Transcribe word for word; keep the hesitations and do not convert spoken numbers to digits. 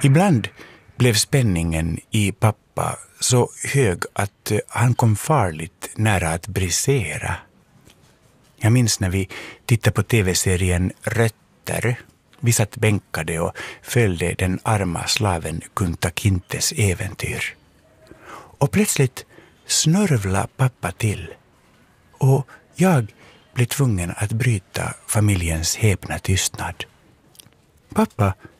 Ibland blev spänningen i pappa så hög att han kom farligt nära att brisera. Jag minns när vi tittade på tv-serien Rötter. Vi satt bänkade och följde den arma slaven Kunta Kintes äventyr. Och plötsligt snörvla pappa till. Och jag blev tvungen att bryta familjens häpna tystnad. Pappa